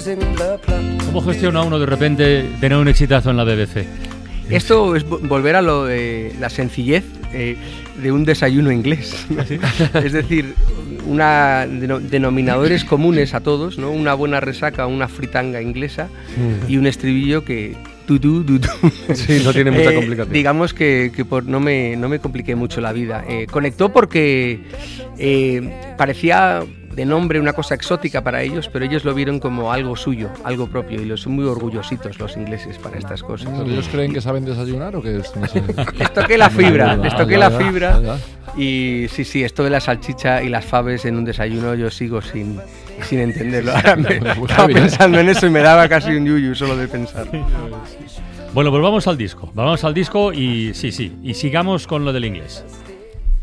¿Cómo gestiona uno de repente tener un exitazo en la BBC? Esto es volver a lo de la sencillez de un desayuno inglés, ¿no? Es decir, denominadores comunes a todos, ¿no? Una buena resaca, una fritanga inglesa y un estribillo que... Sí, no tiene mucha complicación. Digamos que no me compliqué mucho la vida. Conectó porque parecía de nombre una cosa exótica para ellos, pero ellos lo vieron como algo suyo, algo propio, y los son muy orgullositos los ingleses para estas cosas. ¿Pero ellos creen que saben desayunar o qué es? No sé. Les toqué la fibra, y sí, esto de la salchicha y las faves en un desayuno yo sigo sin entenderlo. Ahora estaba pensando en eso y me daba casi un yuyu solo de pensar. Bueno, pues vamos al disco y sí, y sigamos con lo del inglés.